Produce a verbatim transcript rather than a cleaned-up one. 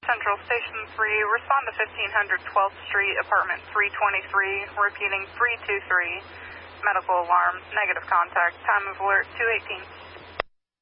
Central Station three, respond to fifteen hundred twelfth Street, apartment three twenty-three, repeating three two three, medical alarm, negative contact, time of alert two eighteen.